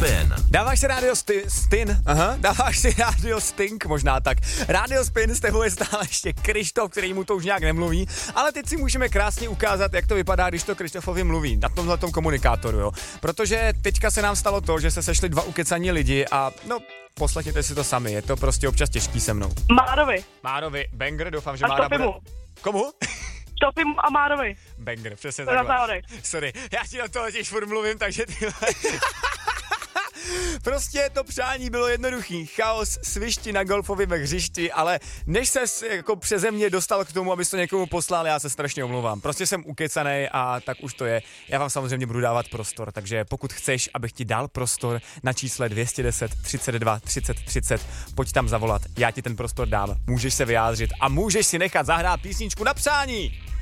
Spin. Dáváš si rádio dáváš si rádio Stink, možná tak. Rádio Spin, s tebou je stále ještě Krištof, který mu to už nějak nemluví, ale teď si můžeme krásně ukázat, jak to vypadá, když to Krištofovi mluví na tomhletom komunikátoru, jo. Protože teďka se nám stalo to, že se sešli dva ukecaní lidi a poslechněte si to sami, je to prostě občas těžký se mnou. Márovi, banger, doufám, že Mára bude... Komu? Štofim a Márovi. Banger, přesně takhle. Sorry, já ti do toho totiž furt mluvím, takže ty... Prostě to přání bylo jednoduchý. Chaos, svišti na golfovém hřišti, ale než ses jako přeze mě dostal k tomu, abys to někomu poslal, já se strašně omlouvám. Prostě jsem ukecanej a tak už to je. Já vám samozřejmě budu dávat prostor, takže pokud chceš, abych ti dal prostor na čísle 210 32 30 30, pojď tam zavolat, já ti ten prostor dám. Můžeš se vyjádřit a můžeš si nechat zahrát písničku na přání.